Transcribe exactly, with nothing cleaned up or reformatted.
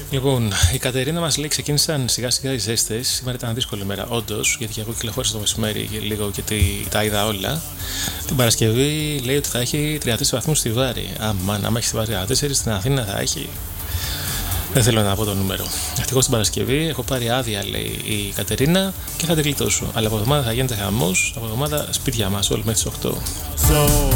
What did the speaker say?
Λοιπόν, η Κατερίνα μας λέει: ξεκίνησαν σιγά σιγά οι ζέστες. Σήμερα ήταν δύσκολη μέρα, όντως, γιατί και εγώ κυκλοφόρησα το μεσημέρι λίγο και τα είδα όλα. Την Παρασκευή λέει ότι θα έχει τριάντα τέσσερις βαθμούς στη Βάρη. Αμάν, άμα έχει στη Βάρη τριάντα τέσσερις, στην Αθήνα θα έχει. Δεν θέλω να πω το νούμερο. Ευτυχώς την Παρασκευή έχω πάρει άδεια, λέει η Κατερίνα, και θα την γλιτώσω. Αλλά από εβδομάδα θα γίνεται χαμός. Από εβδομάδα σπίτια μας, όλοι μέχρι τις οκτώ. So...